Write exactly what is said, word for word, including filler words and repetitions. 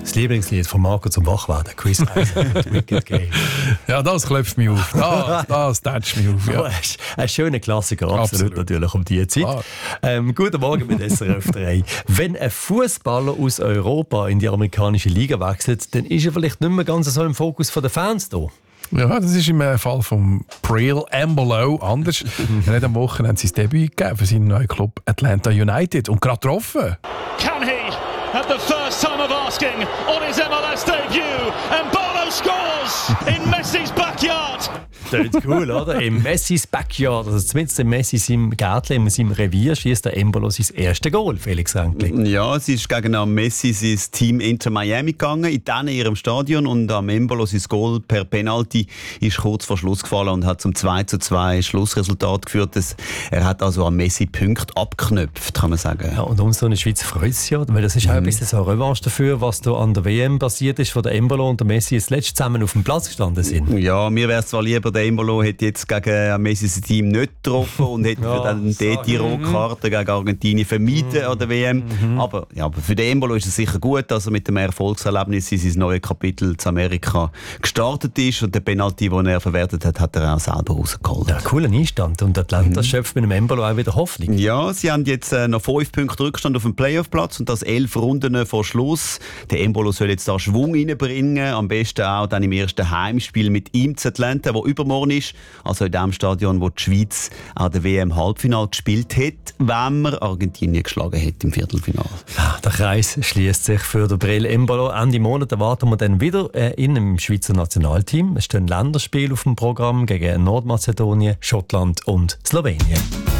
Das Lieblingslied von Marco zum Wachwerden, Chris Isaac, Wicked Game. Ja, das klopft mich auf. Das, das tätscht mich auf. Ja. Oh, ein schöner Klassiker, absolut, absolut. Natürlich um diese Zeit. Ah. Ähm, guten Morgen mit S R F drei. Wenn ein Fußballer aus Europa in die amerikanische Liga wechselt, dann ist er vielleicht nicht mehr ganz so im Fokus der Fans da. Ja, das ist im Fall von Breel Embolo anders. Er hat am Wochenende sein Debüt gegeben für seinen neuen Club Atlanta United und gerade getroffen. Can he, at the first time of asking, on his M L S debut, Embolo scores in Messis backyard. Das ist cool, oder? Im Messis Backyard, also zumindest im Messi seinem Gärtchen, in seinem Revier, schießt der Embolo sein erstes Goal, Felix Rankli. Ja, es ist gegen am Messi sein Team Inter Miami gegangen, in denen ihrem Stadion, und am Embolo sein Goal per Penalty ist kurz vor Schluss gefallen und hat zum zwei zu zwei Schlussresultat geführt. Er hat also am Messi Punkte abgeknöpft, kann man sagen. Ja, und uns so in der Schweiz freut es ja, weil das ist auch ein bisschen so eine Revanche dafür, was da an der W M passiert ist, wo der Embolo und der Messi jetzt letztes zusammen auf dem Platz gestanden sind. Ja, mir wäre es zwar lieber, der Embolo hätte jetzt gegen Messi sein Team nicht getroffen und hätte ja, für dann dort die Rotkarte gegen Argentinien vermieden an der W M. Mhm. Aber, ja, aber für den Embolo ist es sicher gut, dass er mit dem Erfolgserlebnis in sein neues Kapitel zu Amerika gestartet ist, und den Penalty, den er verwertet hat, hat er auch selber rausgeholt. Ja, cooler Einstand, und Atlanta mhm. schöpft mit dem Embolo auch wieder Hoffnung. Ja, sie haben jetzt äh, noch fünf Punkte Rückstand auf dem Playoff-Platz und das elf Runden vor Schluss. Der Embolo soll jetzt da Schwung reinbringen, am besten auch dann im ersten Heimspiel mit ihm zu Atlanta, wo übermorgen ist, also in dem Stadion, wo die Schweiz an der W M-Halbfinale gespielt hat, wenn man Argentinien geschlagen hat im Viertelfinale. Ja, der Kreis schließt sich für den Breel Embolo. Ende Monat erwarten wir dann wieder äh, in einem Schweizer Nationalteam. Es stehen Länderspiele auf dem Programm gegen Nordmazedonien, Schottland und Slowenien.